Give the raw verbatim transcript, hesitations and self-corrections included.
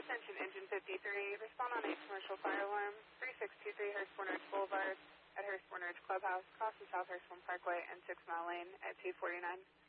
Attention Engine fifty-three, respond on a commercial fire alarm, three six two three Hurstbourne Ridge Boulevard at Hurstbourne Ridge Clubhouse, across the South Hurstbourne Parkway and six Mile Lane at two forty-nine.